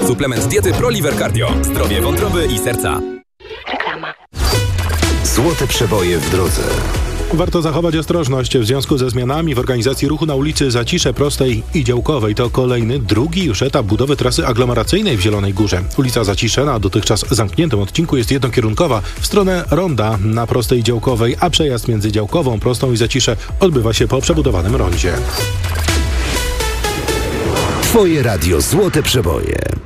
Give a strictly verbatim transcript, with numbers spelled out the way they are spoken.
Suplement diety ProLiver Cardio. Zdrowie wątroby i serca. Reklama. Złote przeboje w drodze. Warto zachować ostrożność w związku ze zmianami w organizacji ruchu na ulicy Zacisze Prostej i Działkowej. To kolejny, drugi już etap budowy trasy aglomeracyjnej w Zielonej Górze. Ulica Zacisze na dotychczas zamkniętym odcinku jest jednokierunkowa w stronę ronda na Prostej i Działkowej, a przejazd między Działkową, Prostą i Zacisze odbywa się po przebudowanym rondzie. Twoje radio Złote Przeboje.